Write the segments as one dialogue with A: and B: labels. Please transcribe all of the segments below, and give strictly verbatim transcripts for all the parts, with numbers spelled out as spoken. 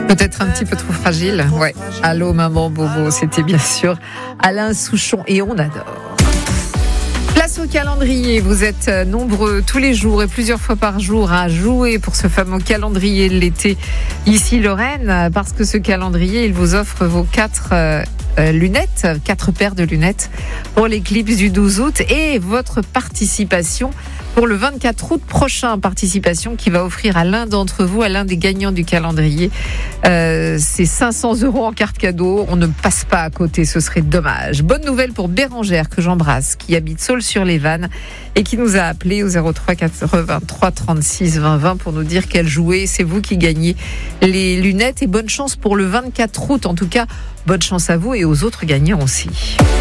A: Peut-être un petit peu trop fragile. Ouais. Allô maman Bobo, c'était bien sûr Alain Souchon et on adore. Place au calendrier, vous êtes nombreux tous les jours et plusieurs fois par jour à jouer pour ce fameux calendrier de l'été ici Lorraine, parce que ce calendrier, il vous offre vos quatre euh, lunettes, quatre paires de lunettes pour l'éclipse du douze août et votre participation pour le vingt-quatre août prochain, participation qui va offrir à l'un d'entre vous, à l'un des gagnants du calendrier, euh, c'est cinq cents euros en carte cadeau. On ne passe pas à côté, ce serait dommage. Bonne nouvelle pour Bérangère, que j'embrasse, qui habite Saulx-sur-les-Vannes et qui nous a appelé au zéro trois quatre-vingt-trois trente-six vingt vingt pour nous dire qu'elle jouait. C'est vous qui gagnez les lunettes et bonne chance pour le vingt-quatre août. En tout cas, bonne chance à vous et aux autres gagnants aussi.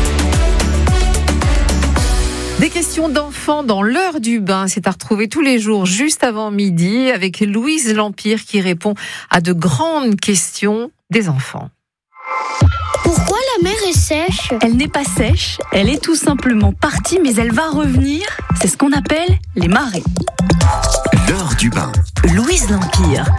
A: Des questions d'enfants dans l'heure du bain, c'est à retrouver tous les jours juste avant midi avec Louise Lampire qui répond à de grandes questions des enfants.
B: Pourquoi la mer est sèche ?
C: Elle n'est pas sèche, elle est tout simplement partie, mais elle va revenir. C'est ce qu'on appelle les marées.
D: L'heure du bain.
C: Louise Lampire.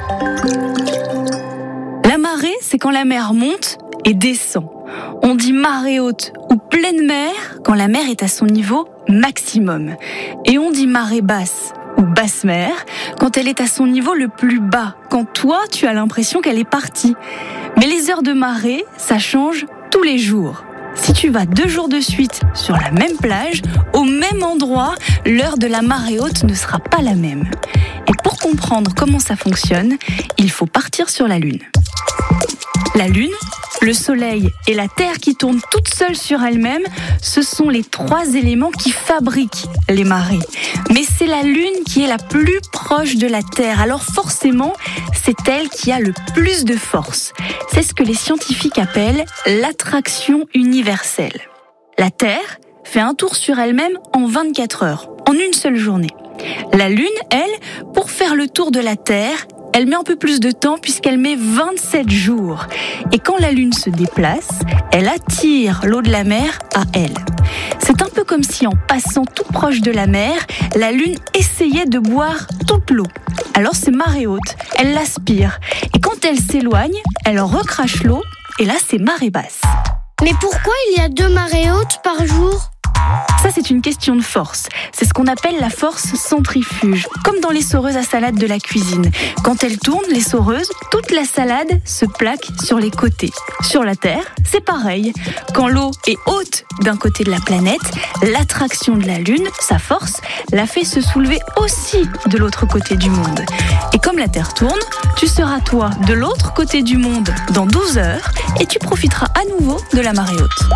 C: La marée, c'est quand la mer monte et descend. On dit marée haute ou pleine mer quand la mer est à son niveau maximum. Et on dit marée basse ou basse mer quand elle est à son niveau le plus bas, quand toi tu as l'impression qu'elle est partie. Mais les heures de marée, ça change tous les jours. Si tu vas deux jours de suite sur la même plage, au même endroit, l'heure de la marée haute ne sera pas la même. Et pour comprendre comment ça fonctionne, il faut partir sur la Lune. La Lune, le Soleil et la Terre qui tournent toutes seules sur elles-mêmes, ce sont les trois éléments qui fabriquent les marées. Mais c'est la Lune qui est la plus proche de la Terre, alors forcément, c'est elle qui a le plus de force. C'est ce que les scientifiques appellent l'attraction universelle. La Terre fait un tour sur elle-même en vingt-quatre heures, en une seule journée. La Lune, elle, pour faire le tour de la Terre, elle met un peu plus de temps puisqu'elle met vingt-sept jours. Et quand la Lune se déplace, elle attire l'eau de la mer à elle. C'est un peu comme si en passant tout proche de la mer, la Lune essayait de boire toute l'eau. Alors c'est marée haute, elle l'aspire. Et quand elle s'éloigne, elle recrache l'eau et là c'est marée basse.
B: Mais pourquoi il y a deux marées hautes par jour ?
C: Ça, c'est une question de force. C'est ce qu'on appelle la force centrifuge, comme dans les soreuses à salade de la cuisine. Quand elles tournent, les soreuses, toute la salade se plaque sur les côtés. Sur la Terre, c'est pareil. Quand l'eau est haute d'un côté de la planète, l'attraction de la Lune, sa force, la fait se soulever aussi de l'autre côté du monde. Et comme la Terre tourne, tu seras toi de l'autre côté du monde dans douze heures et tu profiteras à nouveau de la marée haute.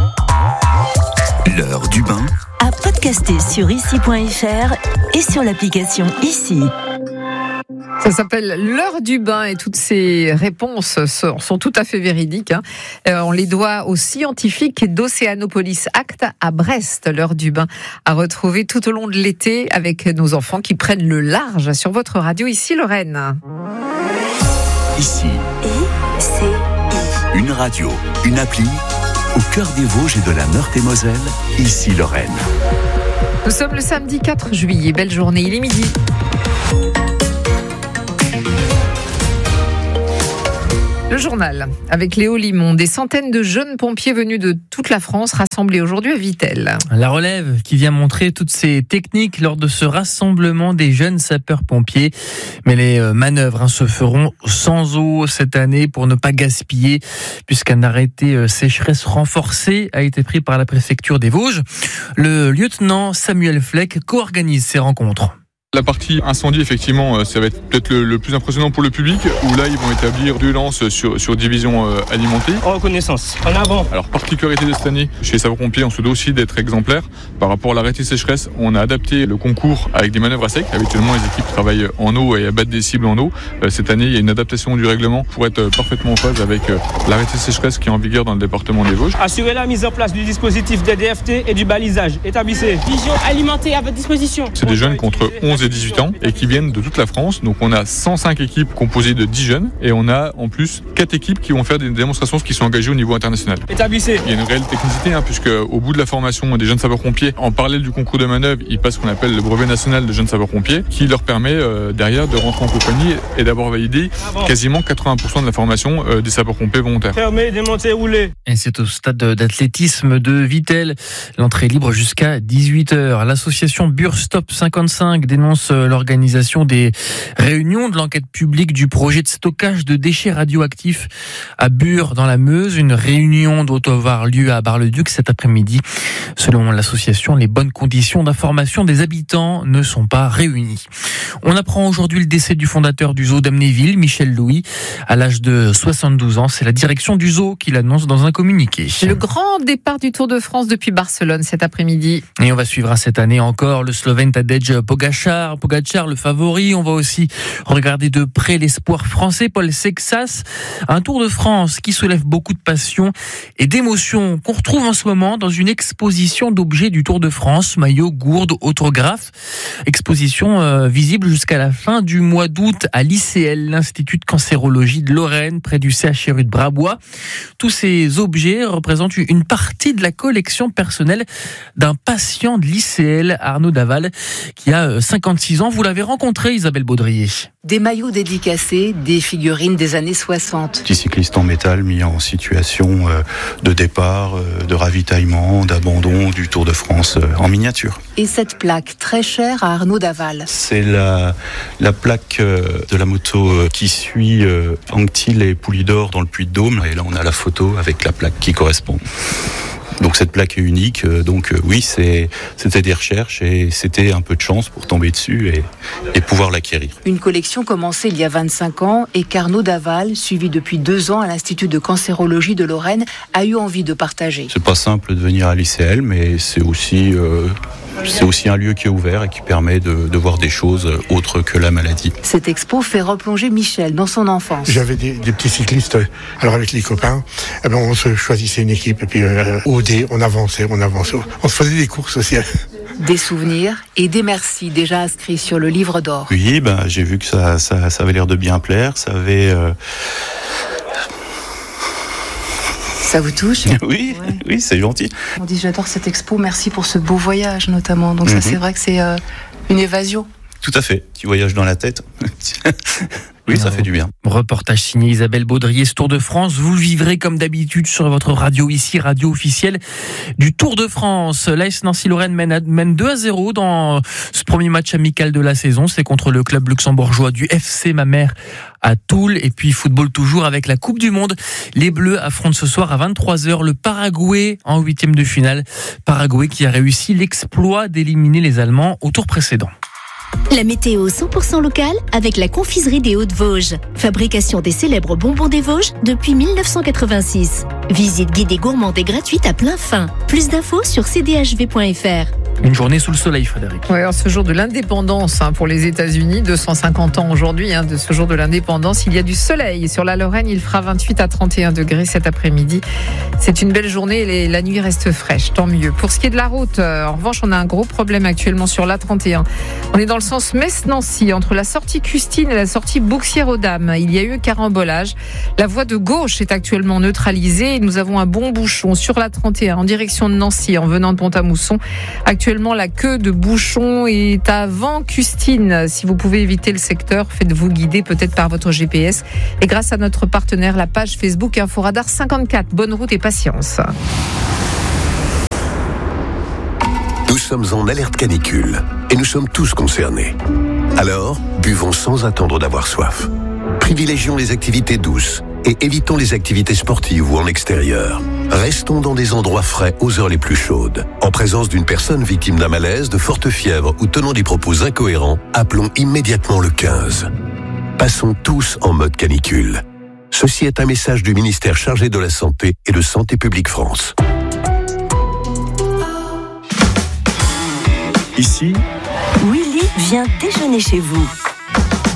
D: L'heure du bain.
E: À podcaster sur ici point f r et sur l'application Ici.
A: Ça s'appelle l'heure du bain et toutes ces réponses sont, sont tout à fait véridiques. Hein. Euh, on les doit aux scientifiques d'Océanopolis Act à Brest. L'heure du bain à retrouver tout au long de l'été avec nos enfants qui prennent le large sur votre radio Ici Lorraine.
D: Ici.
E: I C I.
D: Une radio, une appli. Au cœur des Vosges et de la Meurthe-et-Moselle, Ici Lorraine.
A: Nous sommes le samedi quatre juillet, belle journée, il est midi. Le journal, avec Léo Limon, des centaines de jeunes pompiers venus de toute la France rassemblés aujourd'hui à Vittel.
F: La relève qui vient montrer toutes ces techniques lors de ce rassemblement des jeunes sapeurs-pompiers. Mais les manœuvres hein, se feront sans eau cette année pour ne pas gaspiller, puisqu'un arrêté sécheresse renforcé a été pris par la préfecture des Vosges. Le lieutenant Samuel Fleck co-organise ces rencontres.
G: La partie incendie, effectivement, ça va être peut-être le, le plus impressionnant pour le public, où là, ils vont établir deux lances sur, sur division euh, alimentée.
H: En reconnaissance, en avant.
G: Alors, particularité de cette année, chez les sapeurs-pompiers, on se doit aussi d'être exemplaire. Par rapport à l'arrêté sécheresse, on a adapté le concours avec des manœuvres à sec. Habituellement, les équipes travaillent en eau et abattent des cibles en eau. Euh, cette année, il y a une adaptation du règlement pour être parfaitement en phase avec euh, l'arrêté sécheresse qui est en vigueur dans le département des Vosges.
H: Assurez la mise en place du dispositif des D F T et du balisage. Établissez.
I: Vision alimentée à votre disposition.
G: C'est des jeunes contre onze et dix-huit ans et qui viennent de toute la France. Donc on a cent cinq équipes composées de dix jeunes et on a en plus quatre équipes qui vont faire des démonstrations qui sont engagées au niveau international.
H: Établissez.
G: Il y a une réelle technicité, hein, puisque au bout de la formation des jeunes sapeurs-pompiers, en parallèle du concours de manœuvre, ils passent ce qu'on appelle le brevet national de jeunes sapeurs-pompiers, qui leur permet euh, derrière de rentrer en compagnie et d'avoir validé quasiment quatre-vingts pour cent de la formation euh, des sapeurs-pompiers volontaires.
H: Fermez, démontez, roulez.
F: Et c'est au stade d'athlétisme de Vittel. L'entrée est libre jusqu'à dix-huit heures. L'association Burstop cinquante-cinq dénonce l'organisation des réunions de l'enquête publique du projet de stockage de déchets radioactifs à Bure dans la Meuse. Une réunion doit avoir lieu à Bar-le-Duc cet après-midi. Selon l'association, les bonnes conditions d'information des habitants ne sont pas réunies. On apprend aujourd'hui le décès du fondateur du zoo d'Amnéville, Michel Louis, à l'âge de soixante-douze ans. C'est la direction du zoo qui l'annonce dans un communiqué.
A: Le grand départ du Tour de France depuis Barcelone cet après-midi.
F: Et on va suivre cette année encore le Slovène Tadej Pogačar, Pogačar le favori. On va aussi regarder de près l'espoir français Paul Sexas. Un Tour de France qui soulève beaucoup de passion et d'émotions qu'on retrouve en ce moment dans une exposition d'objets du Tour de France, maillots, gourdes, autographes. Exposition euh, visible jusqu'à la fin du mois d'août à l'I C L, l'Institut de cancérologie de Lorraine, près du C H R U de Brabois. Tous ces objets représentent une partie de la collection personnelle d'un patient de l'I C L, Arnaud Daval, qui a cinquante-six ans. Vous l'avez rencontré, Isabelle Baudrier.
I: Des maillots dédicacés, des figurines des années soixante.
J: Petit cycliste en métal mis en situation de départ, de ravitaillement, d'abandon du Tour de France en miniature.
I: Et cette plaque très chère à Arnaud Daval.
J: C'est la, la plaque de la moto qui suit Anctil et Poulidor dans le Puy-de-Dôme. Et là, on a la photo avec la plaque qui correspond. Donc cette plaque est unique, donc oui, c'est, c'était des recherches et c'était un peu de chance pour tomber dessus et, et pouvoir l'acquérir.
I: Une collection commencée il y a vingt-cinq ans et qu'Arnaud Daval, suivi depuis deux ans à l'Institut de cancérologie de Lorraine, a eu envie de partager.
J: C'est pas simple de venir à l'I C L, mais c'est aussi, euh, c'est aussi un lieu qui est ouvert et qui permet de, de voir des choses autres que la maladie.
I: Cette expo fait replonger Michel dans son enfance.
K: J'avais des, des petits cyclistes, alors avec les copains, eh ben on se choisissait une équipe et puis euh, au dé, on avançait, on avançait, on se faisait des courses aussi.
I: Des souvenirs et des merci déjà inscrits sur le livre d'or.
J: Oui, ben, j'ai vu que ça, ça, ça avait l'air de bien plaire, ça avait... Euh...
I: Ça vous touche ?
J: Oui,
I: ouais.
J: Oui, c'est gentil.
I: On dit j'adore cette expo, merci pour ce beau voyage notamment. Donc mm-hmm. ça c'est vrai que c'est euh, une évasion.
J: Tout à fait, tu voyages dans la tête. Oui, ça fait du bien.
F: Reportage signé Isabelle Baudrier, ce Tour de France. Vous le vivrez comme d'habitude sur votre radio ici, radio officielle du Tour de France. L'A S Nancy-Lorraine mène, mène deux à zéro dans ce premier match amical de la saison. C'est contre le club luxembourgeois du F C Mamers à Toul. Et puis football toujours avec la Coupe du Monde. Les Bleus affrontent ce soir à vingt-trois heures le Paraguay en huitième de finale. Paraguay qui a réussi l'exploit d'éliminer les Allemands au tour précédent.
E: La météo cent pour cent locale avec la confiserie des Hauts-de-Vosges. Fabrication des célèbres bonbons des Vosges depuis dix-neuf cent quatre-vingt-six. Visite guidée gourmande et gratuite à plein fin. Plus d'infos sur c d h v point f r.
F: Une journée sous le soleil, Frédéric.
A: Oui, alors ce jour de l'indépendance hein, pour les États-Unis, deux cent cinquante ans aujourd'hui hein, de ce jour de l'indépendance. Il y a du soleil sur la Lorraine. Il fera vingt-huit à trente et un degrés cet après-midi. C'est une belle journée et la nuit reste fraîche, tant mieux. Pour ce qui est de la route, euh, en revanche, on a un gros problème actuellement sur l'A trente et un. On est dans le sens Metz-Nancy, entre la sortie Custine et la sortie Bouxières-aux-Dames. Il y a eu carambolage. La voie de gauche est actuellement neutralisée. Nous avons un bon bouchon sur l'A trente et un en direction de Nancy, en venant de Pont-à-Mousson. Actuellement, la queue de bouchon est avant Custine. Si vous pouvez éviter le secteur, faites-vous guider peut-être par votre G P S. Et grâce à notre partenaire, la page Facebook Inforadar cinquante-quatre. Bonne route et patience.
L: Nous sommes en alerte canicule et nous sommes tous concernés. Alors, buvons sans attendre d'avoir soif. Privilégions les activités douces et évitons les activités sportives ou en extérieur. Restons dans des endroits frais aux heures les plus chaudes. En présence d'une personne victime d'un malaise, de forte fièvre ou tenant des propos incohérents, appelons immédiatement le quinze. Passons tous en mode canicule. Ceci est un message du ministère chargé de la Santé et de Santé publique France.
D: Ici,
E: Willy vient déjeuner chez vous.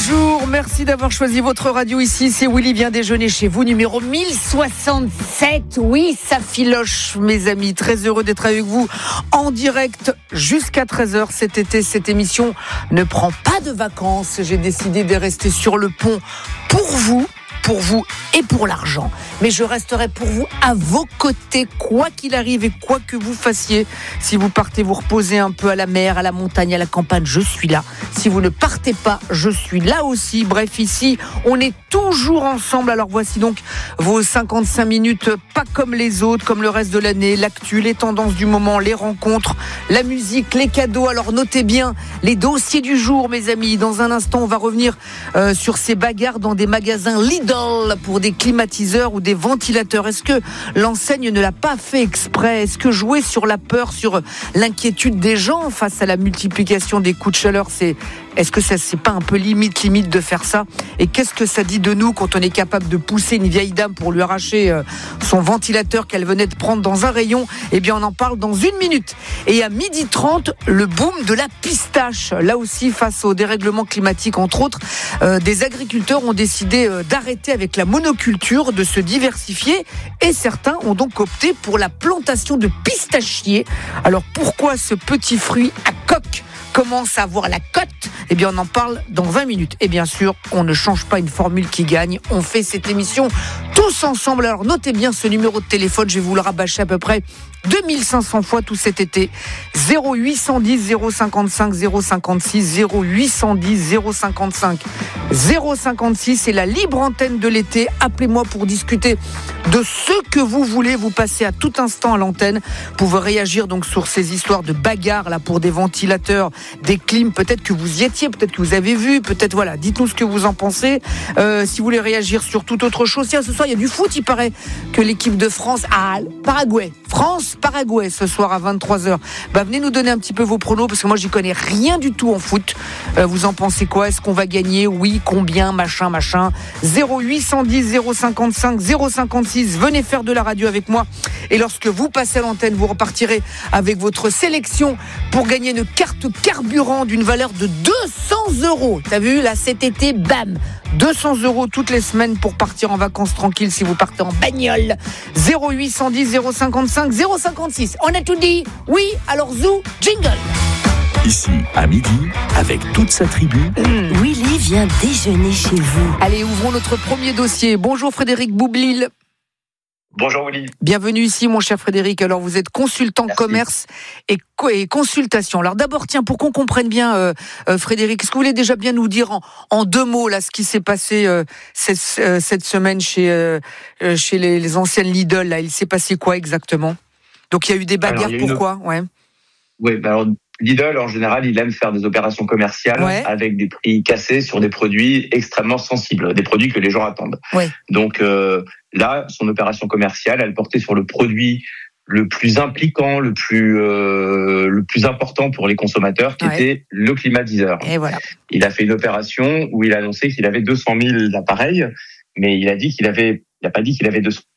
A: Bonjour, merci d'avoir choisi votre radio ici. C'est Willy vient déjeuner chez vous, numéro mille soixante-sept. Oui, ça filoche, mes amis. Très heureux d'être avec vous en direct jusqu'à treize heures cet été. Cette émission ne prend pas de vacances. J'ai décidé de rester sur le pont pour vous. Pour vous et pour l'argent. Mais je resterai pour vous à vos côtés, quoi qu'il arrive et quoi que vous fassiez. Si vous partez vous reposer un peu à la mer, à la montagne, à la campagne, je suis là. Si vous ne partez pas, je suis là aussi. Bref, ici, on est toujours ensemble. Alors voici donc vos cinquante-cinq minutes, pas comme les autres, comme le reste de l'année. L'actu, les tendances du moment, les rencontres, la musique, les cadeaux. Alors notez bien les dossiers du jour, mes amis. Dans un instant, on va revenir euh, sur ces bagarres dans des magasins Lidl pour des climatiseurs ou des ventilateurs. Est-ce que l'enseigne ne l'a pas fait exprès? Est-ce que jouer sur la peur, sur l'inquiétude des gens face à la multiplication des coups de chaleur, c'est est-ce que ça c'est pas un peu limite limite de faire ça? Et qu'est-ce que ça dit de nous quand on est capable de pousser une vieille dame pour lui arracher son ventilateur qu'elle venait de prendre dans un rayon? Eh bien, on en parle dans une minute. Et à midi trente, le boom de la pistache. Là aussi, face au dérèglement climatique, entre autres, euh, des agriculteurs ont décidé euh, d'arrêter avec la monoculture, de se diversifier, et certains ont donc opté pour la plantation de pistachiers. Alors pourquoi ce petit fruit à coque commence à avoir la cote? Eh bien, on en parle dans vingt minutes. Et bien sûr, on ne change pas une formule qui gagne. On fait cette émission tous ensemble. Alors, notez bien ce numéro de téléphone. Je vais vous le rabâcher à peu près deux mille cinq cents fois tout cet été. zéro huit cent dix zéro cinquante-cinq zéro cinquante-six, zéro huit cent dix zéro cinquante-cinq zéro cinquante-six. C'est la libre antenne de l'été. Appelez-moi pour discuter de ce que vous voulez. Vous passez à tout instant à l'antenne. Vous pouvez réagir donc sur ces histoires de bagarres là pour des ventilateurs, des clims. Peut-être que vous y étiez, peut-être que vous avez vu, peut-être voilà. Dites-nous ce que vous en pensez. Euh, si vous voulez réagir sur toute autre chose. Tiens, ce soir il y a du foot. Il paraît que l'équipe de France a Paraguay. France. Paraguay ce soir à vingt-trois heures. Bah, venez nous donner un petit peu vos pronos parce que moi j'y connais rien du tout en foot. Euh, vous en pensez quoi? Est-ce qu'on va gagner? Oui, combien? Machin, machin. zéro huit cent dix zéro cinquante-cinq zéro cinquante-six. Venez faire de la radio avec moi. Et lorsque vous passez à l'antenne, vous repartirez avec votre sélection pour gagner une carte carburant d'une valeur de deux cents euros. T'as vu là cet été, bam, deux cents euros toutes les semaines pour partir en vacances tranquille si vous partez en bagnole. zéro huit cent dix zéro cinquante-cinq zéro cinquante-six. On a tout dit? Oui, alors zou, jingle.
D: Ici, à midi, avec toute sa tribu.
E: Mmh. Willy vient déjeuner chez vous.
A: Allez, ouvrons notre premier dossier. Bonjour Frédéric Boublil.
M: Bonjour Willy.
A: Bienvenue ici mon cher Frédéric. Alors vous êtes consultant
M: Merci.
A: Commerce et, co- et consultation. Alors d'abord tiens, pour qu'on comprenne bien euh, euh, Frédéric, est-ce que vous voulez déjà bien nous dire en, en deux mots là ce qui s'est passé euh, cette, euh, cette semaine chez, euh, chez les, les anciennes Lidl là? Il s'est passé quoi exactement? Donc il y a eu des bagarres, alors, pourquoi une... ouais.
M: Oui, bah alors Lidl en général, il aime faire des opérations commerciales ouais. avec des prix cassés sur des produits extrêmement sensibles, des produits que les gens attendent.
A: Ouais.
M: Donc euh, là, son opération commerciale, elle portait sur le produit le plus impliquant, le plus euh, le plus important pour les consommateurs, qui ouais. était le climatiseur.
A: Et voilà.
M: Il a fait une opération où il a annoncé qu'il avait deux cent mille appareils, mais il a dit qu'il avait, il a pas dit qu'il avait deux cents.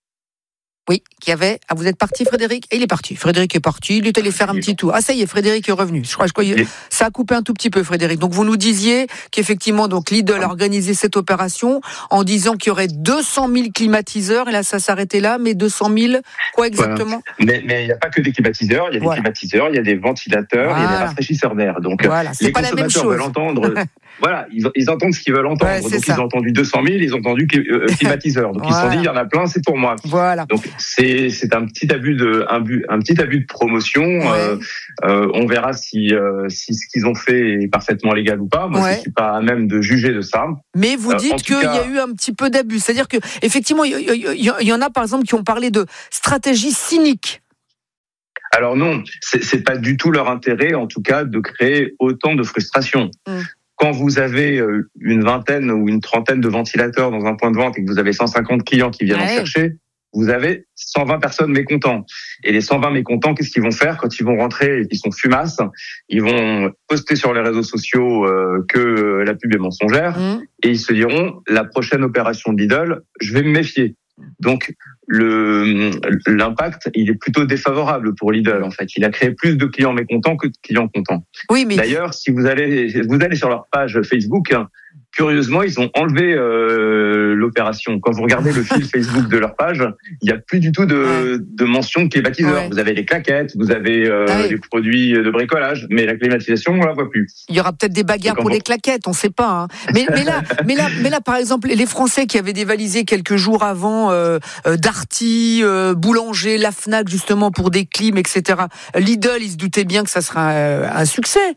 A: Oui, qu'il y avait. Ah, vous êtes parti, Frédéric? Et il est parti. Frédéric est parti. Il est allé faire un petit tour. Ah, ça y est, Frédéric est revenu. Je crois, je crois, il... ça a coupé un tout petit peu, Frédéric. Donc, vous nous disiez qu'effectivement, donc, Lidl a organisé cette opération en disant qu'il y aurait deux cent mille climatiseurs. Et là, ça s'arrêtait là. Mais deux cent mille, quoi exactement?
M: Voilà. Mais, mais il n'y a pas que des climatiseurs. Il y a des voilà. climatiseurs, il y a des ventilateurs, voilà. il y a des rafraîchisseurs d'air. Donc,
A: voilà. C'est
M: les
A: pas la même chose.
M: veulent entendre. Voilà, ils, ils entendent ce qu'ils veulent entendre.
A: Ouais,
M: donc,
A: ça.
M: ils ont entendu deux cent mille, ils ont entendu euh, climatiseurs. Donc, voilà. ils se sont dit, il y en a plein, c'est pour moi.
A: Voilà.
M: Donc, c'est, c'est un petit abus de, un, but, un petit abus de promotion.
A: Ouais.
M: Euh, euh, on verra si, euh, si ce qu'ils ont fait est parfaitement légal ou pas. Moi, ouais. je suis pas à même de juger de ça.
A: Mais vous dites euh, qu'il cas... y a eu un petit peu d'abus. C'est-à-dire que, effectivement, il y, y, y en a, par exemple, qui ont parlé de stratégie cynique.
M: Alors non, c'est, c'est pas du tout leur intérêt, en tout cas, de créer autant de frustration. Mmh. Quand vous avez une vingtaine ou une trentaine de ventilateurs dans un point de vente et que vous avez cent cinquante clients qui viennent ouais. en chercher, vous avez cent vingt personnes mécontents. Et les cent vingt mécontents, qu'est-ce qu'ils vont faire quand ils vont rentrer et qu'ils sont fumasses? Ils vont poster sur les réseaux sociaux euh, que la pub est mensongère mmh. et ils se diront, la prochaine opération de Lidl, je vais me méfier. Donc, le, l'impact, il est plutôt défavorable pour Lidl, en fait. Il a créé plus de clients mécontents que de clients contents.
A: Oui, mais...
M: D'ailleurs, si vous allez, vous allez sur leur page Facebook, curieusement, ils ont enlevé euh, l'opération. Quand vous regardez le fil Facebook de leur page, il n'y a plus du tout de, de mention de climatiseur. Ouais. Vous avez les claquettes, vous avez euh, ah oui. les produits de bricolage, mais la climatisation, on la voit plus.
N: Il y aura peut-être des bagarres pour les claquettes, on ne sait pas. Hein. Mais, mais, là, mais, là, mais là, par exemple, les Français qui avaient dévalisé quelques jours avant euh, euh, Darty, euh, Boulanger, la Fnac, justement, pour des clims, et cetera. Lidl, ils se doutaient bien que ça sera un, un succès.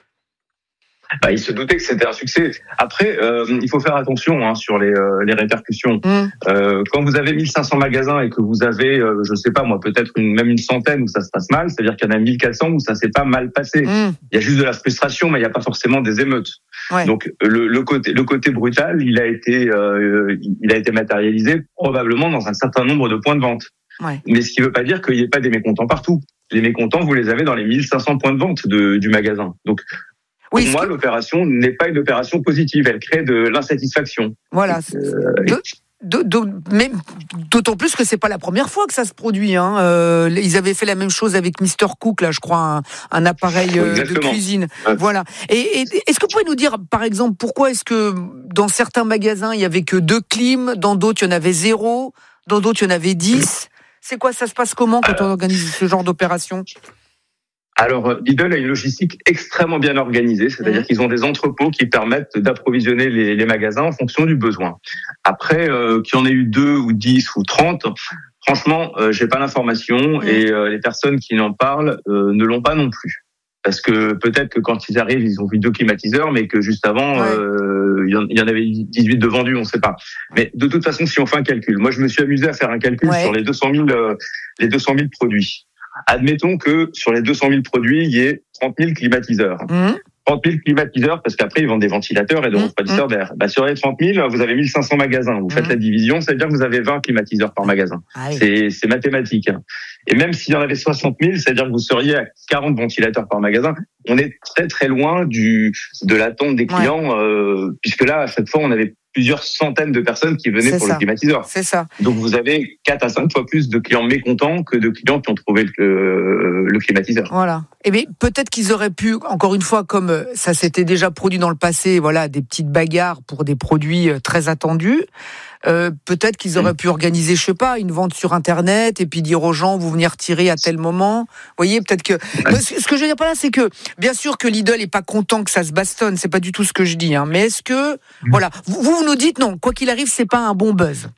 M: Bah, il se doutait que c'était un succès. Après, euh, il faut faire attention hein, sur les, euh, les répercussions. Mmh. Euh, quand vous avez mille cinq cents magasins et que vous avez, euh, je sais pas moi, peut-être une, même une centaine où ça se passe mal, c'est-à-dire qu'il y en a mille quatre cents où ça s'est pas mal passé. Mmh. Il y a juste de la frustration, mais il n'y a pas forcément des émeutes. Ouais. Donc le, le côté, le côté brutal, il a été, euh, il a été matérialisé probablement dans un certain nombre de points de vente. Ouais. Mais ce qui ne veut pas dire qu'il n'y ait pas des mécontents partout. Les mécontents, vous les avez dans les mille cinq cents points de vente de, du magasin. Donc oui, pour moi, que... l'opération n'est pas une opération positive. Elle crée de l'insatisfaction.
N: Voilà. Euh, de, de, de, mais d'autant plus que c'est pas la première fois que ça se produit. Hein. Euh, ils avaient fait la même chose avec Mister Cook, là, je crois, un, un appareil euh, de cuisine. Ouais. Voilà. Et, et est-ce que vous pouvez nous dire, par exemple, pourquoi est-ce que dans certains magasins il y avait que deux clims, dans d'autres il y en avait zéro, dans d'autres il y en avait dix? C'est quoi, ça se passe comment quand Alors... on organise ce genre d'opération?
M: Alors, Lidl a une logistique extrêmement bien organisée, c'est-à-dire mmh. qu'ils ont des entrepôts qui permettent d'approvisionner les, les magasins en fonction du besoin. Après, euh, qu'il y en ait eu deux ou dix ou trente, franchement, euh, j'ai pas l'information mmh. et euh, les personnes qui en parlent euh, ne l'ont pas non plus. Parce que peut-être que quand ils arrivent, ils ont vu deux climatiseurs, mais que juste avant, ouais. euh, il y en avait dix-huit de vendus, on ne sait pas. Mais de toute façon, si on fait un calcul, moi je me suis amusé à faire un calcul ouais. sur les deux cent mille, euh, les deux cent mille produits. Admettons que sur les deux cent mille produits, il y ait trente mille climatiseurs. Mmh. trente mille climatiseurs, parce qu'après, ils vendent des ventilateurs et des refroidisseurs mmh. d'air. Bah, sur les trente mille, vous avez mille cinq cents magasins. Vous mmh. faites la division, ça veut dire que vous avez vingt climatiseurs par magasin. Ah oui. C'est, c'est mathématique. Hein. Et même s'il y en avait soixante mille, ça veut dire que vous seriez à quarante ventilateurs par magasin. On est très très loin du, de l'attente des clients, ouais. euh, puisque là, à chaque fois, on avait plusieurs centaines de personnes qui venaient c'est pour ça. le climatiseur.
N: C'est ça.
M: Donc vous avez quatre à cinq fois plus de clients mécontents que de clients qui ont trouvé le, le climatiseur.
N: Voilà. Et bien peut-être qu'ils auraient pu, encore une fois, comme ça s'était déjà produit dans le passé, voilà, des petites bagarres pour des produits très attendus. Euh, peut-être qu'ils auraient mmh. pu organiser, je sais pas, une vente sur Internet et puis dire aux gens, vous venez retirer à tel moment. Vous voyez, peut-être que... Ouais. Ce que je veux dire par là, c'est que, bien sûr que Lidl est pas content que ça se bastonne, c'est pas du tout ce que je dis, hein, mais est-ce que, mmh. voilà, vous, vous nous dites non, quoi qu'il arrive, c'est pas un bon buzz.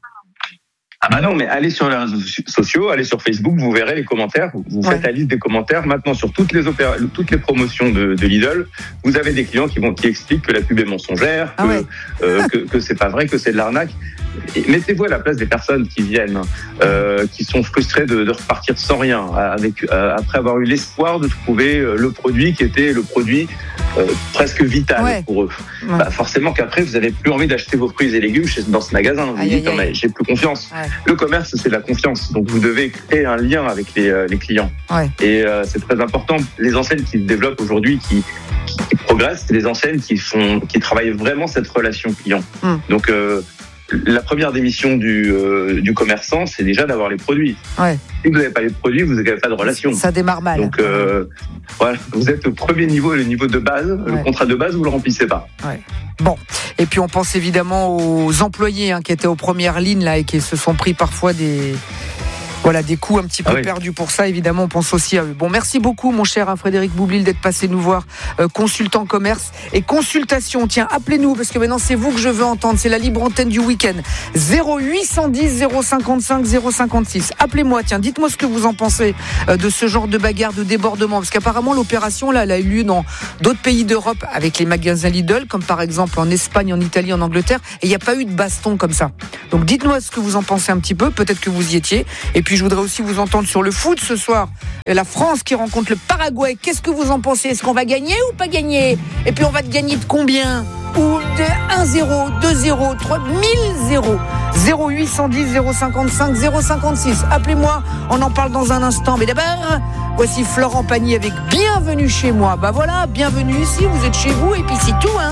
M: Ah bah non, mais allez sur les réseaux sociaux, allez sur Facebook, vous verrez les commentaires, vous ouais. faites la liste des commentaires. Maintenant, sur toutes les opéra- toutes les promotions de, de Lidl, vous avez des clients qui vont qui expliquent que la pub est mensongère, que, ah ouais. euh, que, que c'est pas vrai, que c'est de l'arnaque. Et mettez-vous à la place des personnes qui viennent, euh, qui sont frustrées de, de repartir sans rien, avec euh, après avoir eu l'espoir de trouver le produit qui était le produit euh, presque vital ouais. pour eux. Ouais. Bah forcément qu'après vous avez plus envie d'acheter vos fruits et légumes chez, dans ce magasin. Vous aïe, dites aïe, aïe. J'ai plus confiance. Ouais. Le commerce, c'est la confiance. Donc vous devez créer un lien avec les, euh, les clients. Ouais. Et euh, c'est très important. Les enseignes qui se développent aujourd'hui, qui, qui, qui progressent, c'est des enseignes qui font, qui travaillent vraiment cette relation client. Mm. Donc euh, la première des missions du, euh, du commerçant, c'est déjà d'avoir les produits. Ouais. Si vous n'avez pas les produits, vous n'avez pas de relation.
N: Ça démarre mal.
M: Donc, euh, voilà, vous êtes au premier niveau, le niveau de base. Ouais. Le contrat de base, vous ne le remplissez pas.
N: Ouais. Bon, et puis on pense évidemment aux employés hein, qui étaient aux premières lignes là, et qui se sont pris parfois des... Voilà, des coups un petit peu ah oui. perdus pour ça, évidemment, on pense aussi à eux. Bon, merci beaucoup, mon cher hein, Frédéric Boublil, d'être passé nous voir, euh, consultant commerce et consultation. Tiens, appelez-nous, parce que maintenant, c'est vous que je veux entendre. C'est la libre antenne du week-end. zéro huit cent dix zéro cinquante-cinq zéro cinquante-six. Appelez-moi, tiens, dites-moi ce que vous en pensez euh, de ce genre de bagarre, de débordement. Parce qu'apparemment, l'opération, là, elle a eu lieu dans d'autres pays d'Europe avec les magasins Lidl, comme par exemple en Espagne, en Italie, en Angleterre. Et il n'y a pas eu de baston comme ça. Donc, dites-moi ce que vous en pensez un petit peu. Peut-être que vous y étiez. Et puis, je voudrais aussi vous entendre sur le foot ce soir. La France qui rencontre le Paraguay. Qu'est-ce que vous en pensez? Est-ce qu'on va gagner ou pas gagner? Et puis on va gagner de combien? Ou de un zéro, deux zéro, trois mille zéro. zéro huit cent dix zéro cinquante-cinq zéro cinquante-six. Appelez-moi, on en parle dans un instant. Mais d'abord, voici Florent Pagny avec Bienvenue chez moi. Bah voilà, bienvenue ici, vous êtes chez vous et puis c'est tout, hein.